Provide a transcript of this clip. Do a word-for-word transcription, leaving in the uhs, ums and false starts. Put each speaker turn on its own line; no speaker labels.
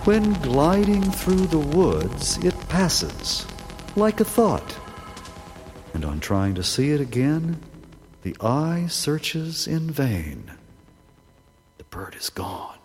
When gliding through the woods, it passes, like a thought, and on trying to see it again, the eye searches in vain. The bird is gone.